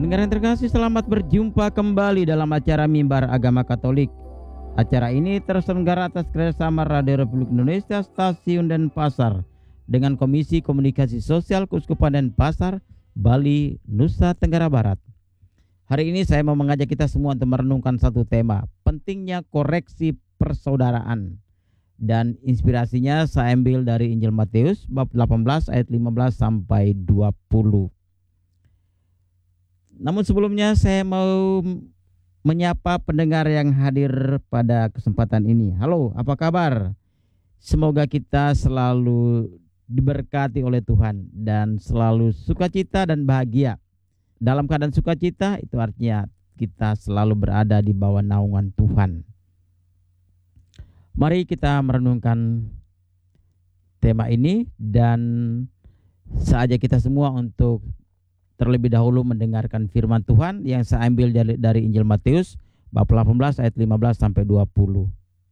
Pendengar yang terkasih, selamat berjumpa kembali dalam acara Mimbar Agama Katolik. Acara ini terselenggara atas kerjasama Radio Republik Indonesia, Stasiun Denpasar dengan Komisi Komunikasi Sosial Keuskupan Denpasar, Bali, Nusa Tenggara Barat. Hari ini saya mau mengajak kita semua untuk merenungkan satu tema, pentingnya koreksi persaudaraan. Dan inspirasinya saya ambil dari Injil Matius bab 18 ayat 15 sampai 20. Namun sebelumnya saya mau menyapa pendengar yang hadir pada kesempatan ini. Halo, apa kabar? Semoga kita selalu diberkati oleh Tuhan dan selalu sukacita dan bahagia. Dalam keadaan sukacita itu artinya kita selalu berada di bawah naungan Tuhan. Mari kita merenungkan tema ini dan saatnya kita semua untuk terlebih dahulu mendengarkan firman Tuhan yang saya ambil dari Injil Matius bab 18 ayat 15 sampai 20.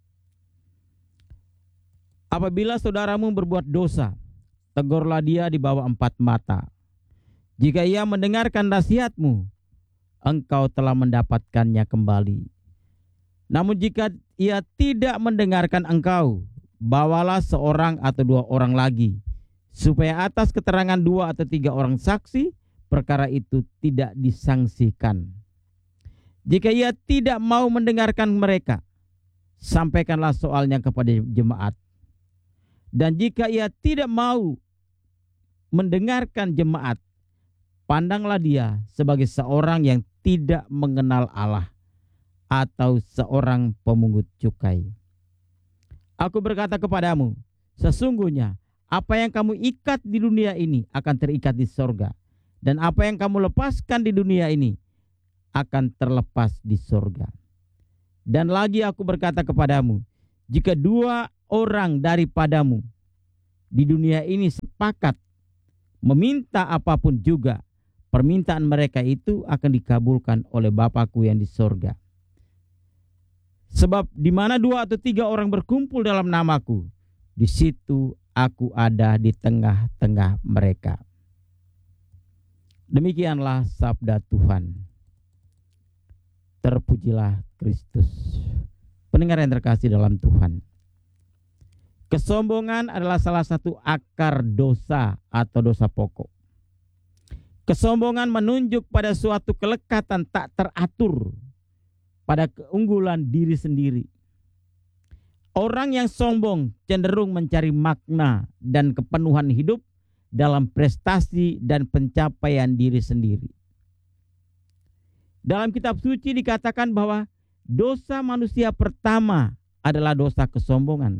Apabila saudaramu berbuat dosa, tegurlah dia di bawah 4 mata. Jika ia mendengarkan nasihatmu, engkau telah mendapatkannya kembali. Namun jika ia tidak mendengarkan engkau, bawalah seorang atau 2 orang lagi, supaya atas keterangan 2 atau 3 orang saksi, perkara itu tidak disangsikan. Jika ia tidak mau mendengarkan mereka, sampaikanlah soalnya kepada jemaat. Dan jika ia tidak mau mendengarkan jemaat, pandanglah dia sebagai seorang yang tidak mengenal Allah atau seorang pemungut cukai. Aku berkata kepadamu, sesungguhnya apa yang kamu ikat di dunia ini akan terikat di sorga. Dan apa yang kamu lepaskan di dunia ini akan terlepas di sorga. Dan lagi aku berkata kepadamu, jika 2 orang daripadamu di dunia ini sepakat meminta apapun juga, permintaan mereka itu akan dikabulkan oleh Bapa-Ku yang di sorga. Sebab di mana 2 atau 3 orang berkumpul dalam nama-Ku, di situ aku ada di tengah-tengah mereka. Demikianlah sabda Tuhan. Terpujilah Kristus. Pendengar yang terkasih dalam Tuhan, kesombongan adalah salah satu akar dosa atau dosa pokok. Kesombongan menunjuk pada suatu kelekatan tak teratur, pada keunggulan diri sendiri. Orang yang sombong cenderung mencari makna dan kepenuhan hidup dalam prestasi dan pencapaian diri sendiri. Dalam kitab suci dikatakan bahwa dosa manusia pertama adalah dosa kesombongan.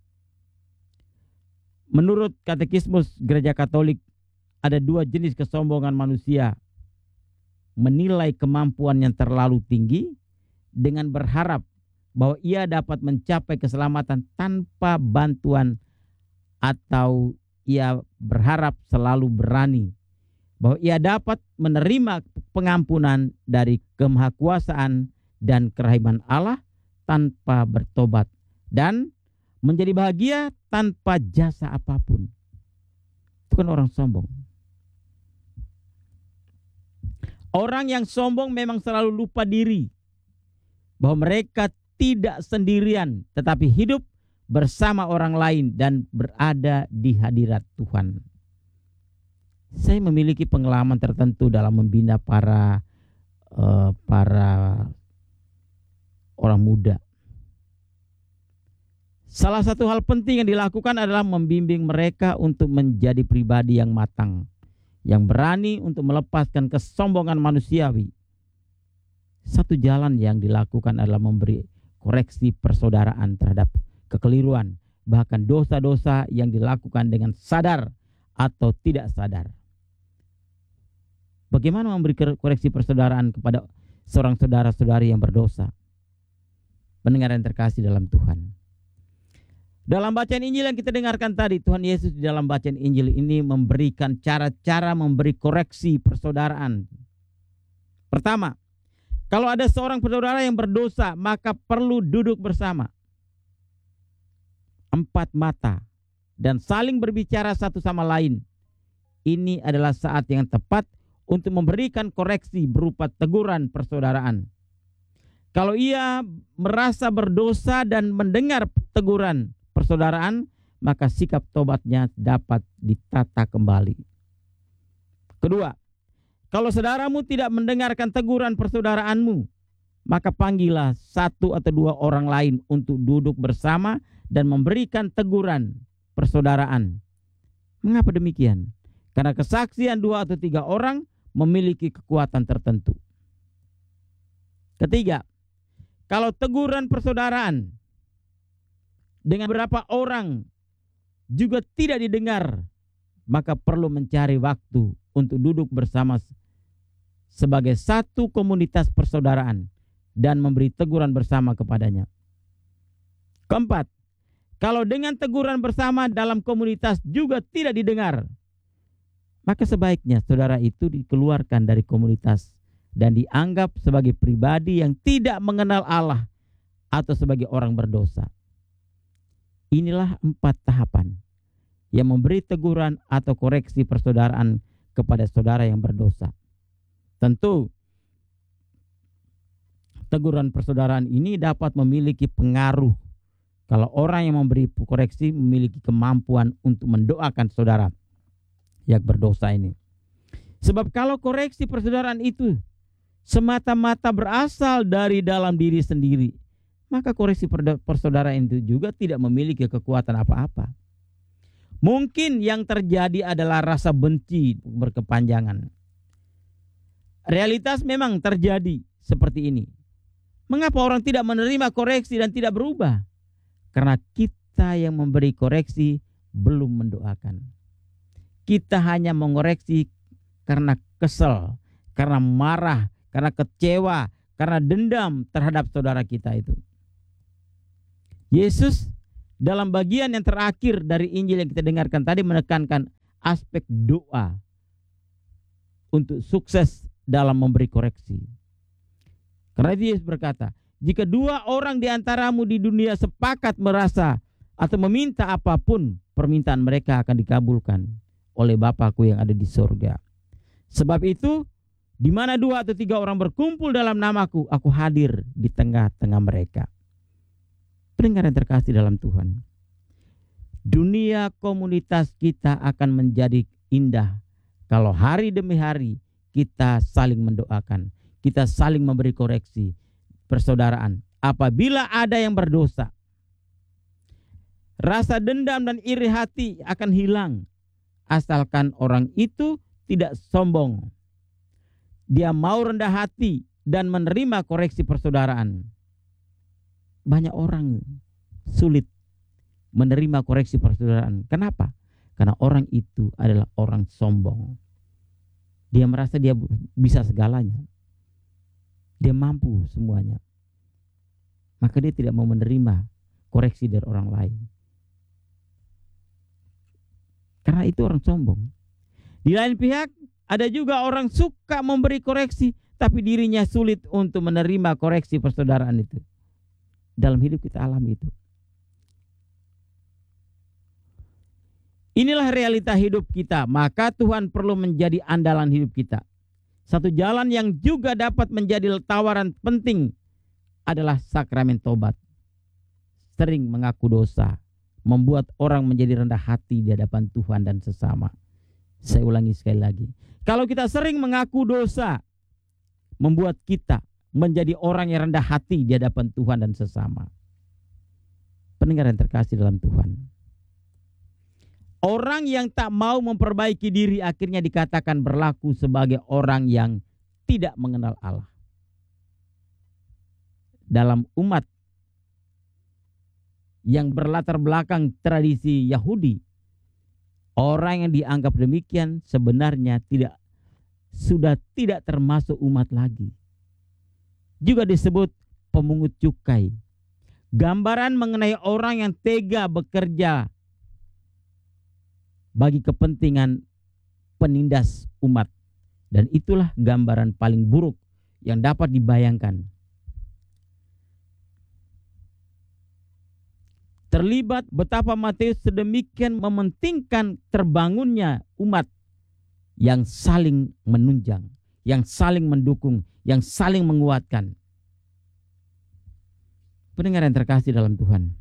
Menurut Katekismus Gereja Katolik, ada 2 jenis kesombongan manusia. Menilai kemampuan yang terlalu tinggi dengan berharap bahwa ia dapat mencapai keselamatan tanpa bantuan, atau ia berharap selalu berani bahwa ia dapat menerima pengampunan dari kemahakuasaan dan kerahiman Allah tanpa bertobat dan menjadi bahagia tanpa jasa apapun. Itu kan orang sombong. Orang yang sombong memang selalu lupa diri bahwa mereka tidak sendirian, tetapi hidup bersama orang lain dan berada di hadirat Tuhan. Saya memiliki pengalaman tertentu dalam membina para orang muda. Salah satu hal penting yang dilakukan adalah membimbing mereka untuk menjadi pribadi yang matang, yang berani untuk melepaskan kesombongan manusiawi. Satu jalan yang dilakukan adalah memberi koreksi persaudaraan terhadap kekeliruan, bahkan dosa-dosa yang dilakukan dengan sadar atau tidak sadar. Bagaimana memberi koreksi persaudaraan kepada seorang saudara-saudari yang berdosa? Pendengar yang terkasih dalam Tuhan, dalam bacaan Injil yang kita dengarkan tadi, Tuhan Yesus di dalam bacaan Injil ini memberikan cara-cara memberi koreksi persaudaraan. Pertama, kalau ada seorang saudara yang berdosa, maka perlu duduk bersama. 4 mata dan saling berbicara satu sama lain. Ini adalah saat yang tepat untuk memberikan koreksi berupa teguran persaudaraan. Kalau ia merasa berdosa dan mendengar teguran persaudaraan, maka sikap tobatnya dapat ditata kembali. Kedua, kalau saudaramu tidak mendengarkan teguran persaudaraanmu, maka panggillah satu atau dua orang lain untuk duduk bersama dan memberikan teguran persaudaraan. Mengapa demikian? Karena kesaksian dua atau tiga orang memiliki kekuatan tertentu. Ketiga, kalau teguran persaudaraan dengan beberapa orang juga tidak didengar, maka perlu mencari waktu untuk duduk bersama sebagai satu komunitas persaudaraan dan memberi teguran bersama kepadanya. Keempat, kalau dengan teguran bersama dalam komunitas juga tidak didengar, maka sebaiknya saudara itu dikeluarkan dari komunitas dan dianggap sebagai pribadi yang tidak mengenal Allah atau sebagai orang berdosa. Inilah 4 tahapan yang memberi teguran atau koreksi persaudaraan kepada saudara yang berdosa. Tentu teguran persaudaraan ini dapat memiliki pengaruh kalau orang yang memberi koreksi memiliki kemampuan untuk mendoakan saudara yang berdosa ini. Sebab kalau koreksi persaudaraan itu semata-mata berasal dari dalam diri sendiri, maka koreksi persaudaraan itu juga tidak memiliki kekuatan apa-apa. Mungkin yang terjadi adalah rasa benci berkepanjangan. Realitas memang terjadi seperti ini. Mengapa orang tidak menerima koreksi dan tidak berubah? Karena kita yang memberi koreksi belum mendoakan. Kita hanya mengoreksi karena kesel, karena marah, karena kecewa, karena dendam terhadap saudara kita itu. Yesus dalam bagian yang terakhir dari Injil yang kita dengarkan tadi menekankan aspek doa untuk sukses dalam memberi koreksi. Karena itu Yesus berkata, jika 2 orang di antaramu di dunia sepakat merasa atau meminta apapun, permintaan mereka akan dikabulkan oleh Bapa-Ku yang ada di sorga. Sebab itu, di mana 2 atau 3 orang berkumpul dalam nama-Ku, Aku hadir di tengah-tengah mereka. Pendengar yang terkasih dalam Tuhan, dunia komunitas kita akan menjadi indah kalau hari demi hari kita saling mendoakan, kita saling memberi koreksi persaudaraan. Apabila ada yang berdosa, rasa dendam dan iri hati akan hilang, asalkan orang itu tidak sombong. Dia mau rendah hati dan menerima koreksi persaudaraan. Banyak orang sulit menerima koreksi persaudaraan. Kenapa? Karena orang itu adalah orang sombong. Dia merasa dia bisa segalanya. Dia mampu semuanya. Maka dia tidak mau menerima koreksi dari orang lain. Karena itu orang sombong. Di lain pihak, ada juga orang suka memberi koreksi, tapi dirinya sulit untuk menerima koreksi persaudaraan itu. Dalam hidup kita alami itu. Inilah realita hidup kita, maka Tuhan perlu menjadi andalan hidup kita. Satu jalan yang juga dapat menjadi tawaran penting adalah sakramen tobat. Sering mengaku dosa, membuat orang menjadi rendah hati di hadapan Tuhan dan sesama. Saya ulangi sekali lagi. Kalau kita sering mengaku dosa, membuat kita menjadi orang yang rendah hati di hadapan Tuhan dan sesama. Pendengar yang terkasih dalam Tuhan, orang yang tak mau memperbaiki diri akhirnya dikatakan berlaku sebagai orang yang tidak mengenal Allah. Dalam umat yang berlatar belakang tradisi Yahudi, orang yang dianggap demikian sebenarnya sudah tidak termasuk umat lagi. Juga disebut pemungut cukai. Gambaran mengenai orang yang tega bekerja bagi kepentingan penindas umat. Dan itulah gambaran paling buruk yang dapat dibayangkan. Terlibat betapa Matius sedemikian mementingkan terbangunnya umat yang saling menunjang, yang saling mendukung, yang saling menguatkan. Pendengar yang terkasih dalam Tuhan,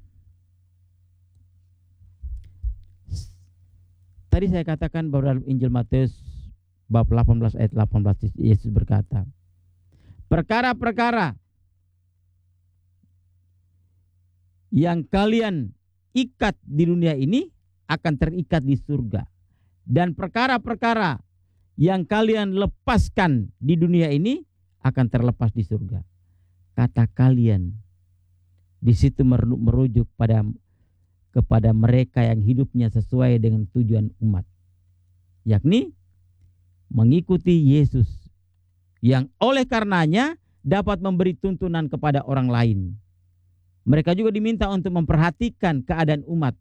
tadi saya katakan bahwa dalam Injil Matius bab 18 ayat 18 Yesus berkata, perkara-perkara yang kalian ikat di dunia ini akan terikat di surga, dan perkara-perkara yang kalian lepaskan di dunia ini akan terlepas di surga. Kata kalian di situ merujuk kepada mereka yang hidupnya sesuai dengan tujuan umat, yakni mengikuti Yesus, yang oleh karenanya dapat memberi tuntunan kepada orang lain. Mereka juga diminta untuk memperhatikan keadaan umat.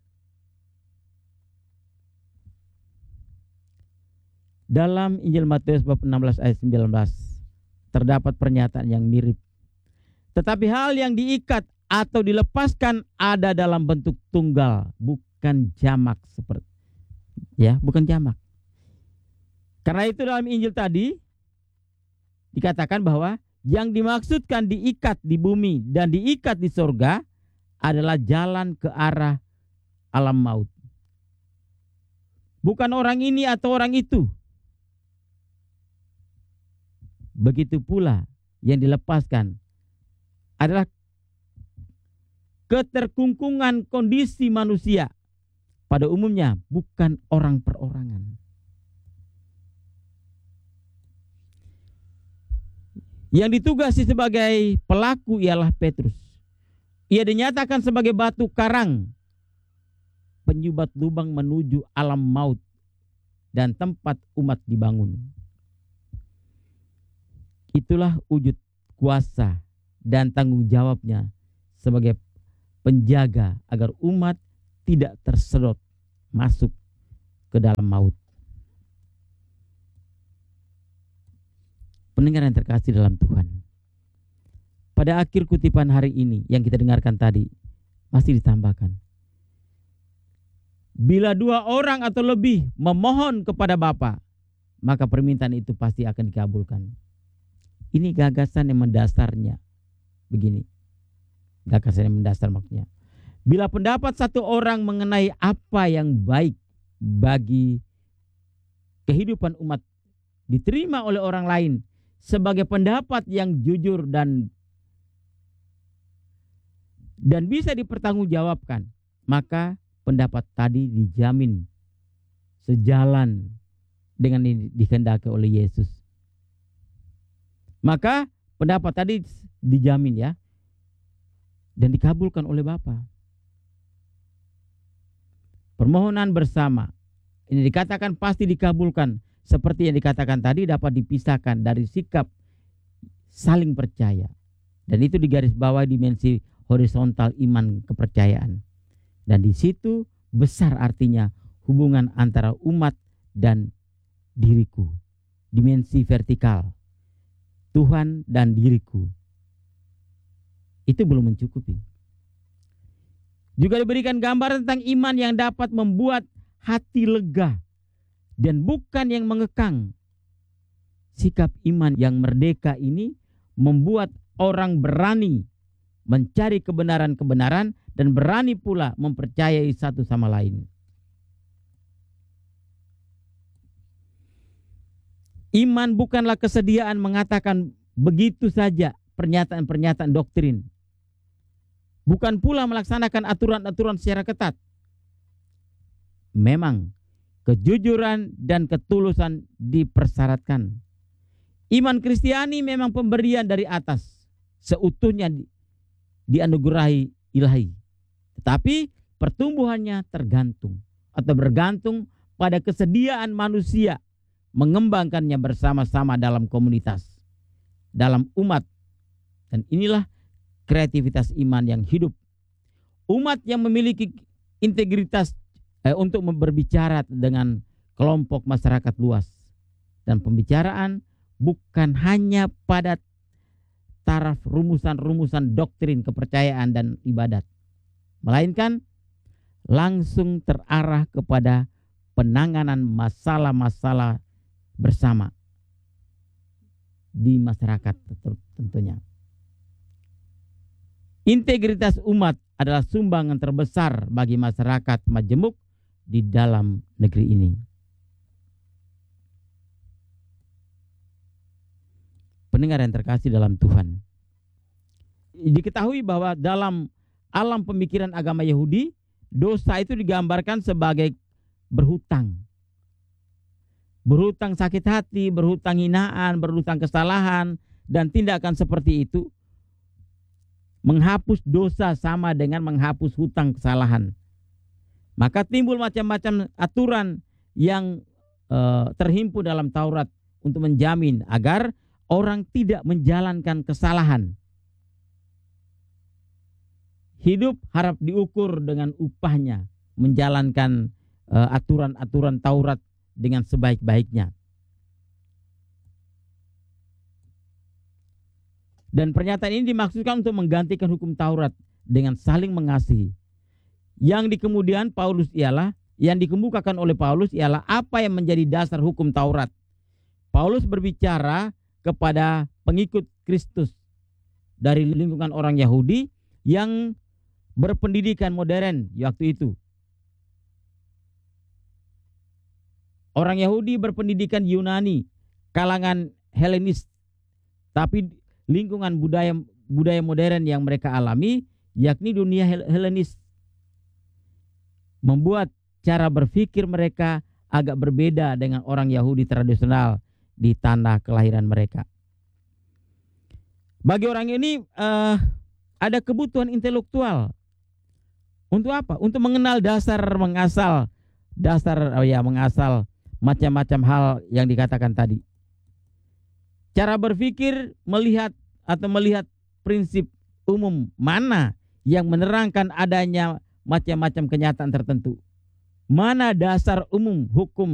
Dalam Injil Matius bab 16 ayat 19 terdapat pernyataan yang mirip. Tetapi hal yang diikat atau dilepaskan ada dalam bentuk tunggal, bukan jamak bukan jamak. Karena itu dalam Injil tadi dikatakan bahwa yang dimaksudkan diikat di bumi dan diikat di surga adalah jalan ke arah alam maut. Bukan orang ini atau orang itu. Begitu pula yang dilepaskan adalah keterkungkungan kondisi manusia pada umumnya, bukan orang perorangan. Yang ditugasi sebagai pelaku ialah Petrus. Ia dinyatakan sebagai batu karang, penyumbat lubang menuju alam maut dan tempat umat dibangun. Itulah wujud kuasa dan tanggung jawabnya sebagai penjaga agar umat tidak tersedot masuk ke dalam maut. Pendengar yang terkasih dalam Tuhan, pada akhir kutipan hari ini yang kita dengarkan tadi masih ditambahkan, bila 2 orang atau lebih memohon kepada Bapa, maka permintaan itu pasti akan dikabulkan. Ini gagasan yang mendasarnya. Begini, gagasan yang mendasar maksudnya. Bila pendapat satu orang mengenai apa yang baik bagi kehidupan umat diterima oleh orang lain sebagai pendapat yang jujur dan bisa dipertanggungjawabkan, maka pendapat tadi dijamin sejalan dengan yang dikehendaki oleh Yesus. Maka pendapat tadi dijamin ya, dan dikabulkan oleh Bapa. Permohonan bersama ini dikatakan pasti dikabulkan, seperti yang dikatakan tadi dapat dipisahkan dari sikap saling percaya. Dan itu digarisbawahi dimensi horizontal iman kepercayaan. Dan di situ besar artinya hubungan antara umat dan diriku. Dimensi vertikal, Tuhan dan diriku. Itu belum mencukupi. Juga diberikan gambaran tentang iman yang dapat membuat hati lega dan bukan yang mengekang. Sikap iman yang merdeka ini membuat orang berani mencari kebenaran-kebenaran dan berani pula mempercayai satu sama lain. Iman bukanlah kesediaan mengatakan begitu saja pernyataan-pernyataan doktrin. Bukan pula melaksanakan aturan-aturan secara ketat. Memang kejujuran dan ketulusan dipersyaratkan. Iman Kristiani memang pemberian dari atas, seutuhnya dianugerahi ilahi. Tetapi pertumbuhannya tergantung atau bergantung pada kesediaan manusia mengembangkannya bersama-sama dalam komunitas, dalam umat. Dan inilah kreativitas iman yang hidup. Umat yang memiliki integritas untuk berbicara dengan kelompok masyarakat luas. Dan pembicaraan bukan hanya pada taraf rumusan-rumusan doktrin kepercayaan dan ibadat, melainkan langsung terarah kepada penanganan masalah-masalah bersama di masyarakat tentunya. Integritas umat adalah sumbangan terbesar bagi masyarakat majemuk di dalam negeri ini. Pendengar yang terkasih dalam Tuhan, diketahui bahwa dalam alam pemikiran agama Yahudi, dosa itu digambarkan sebagai berhutang. Berhutang sakit hati, berhutang hinaan, berhutang kesalahan, dan tindakan seperti itu menghapus dosa sama dengan menghapus hutang kesalahan. Maka timbul macam-macam aturan yang terhimpun dalam Taurat untuk menjamin agar orang tidak menjalankan kesalahan. Hidup harap diukur dengan upahnya, menjalankan aturan-aturan Taurat dengan sebaik-baiknya. Dan pernyataan ini dimaksudkan untuk menggantikan hukum Taurat dengan saling mengasihi. Yang dikemukakan oleh Paulus ialah apa yang menjadi dasar hukum Taurat. Paulus berbicara kepada pengikut Kristus dari lingkungan orang Yahudi yang berpendidikan modern waktu itu. Orang Yahudi berpendidikan Yunani, kalangan Helenis, tapi lingkungan budaya modern yang mereka alami, yakni dunia Helenis, membuat cara berpikir mereka agak berbeda dengan orang Yahudi tradisional di tanah kelahiran mereka. Bagi orang ini ada kebutuhan intelektual. Untuk apa? Untuk mengenal mengasal macam-macam hal yang dikatakan tadi. Cara berpikir melihat prinsip umum mana yang menerangkan adanya macam-macam kenyataan tertentu. Mana dasar umum hukum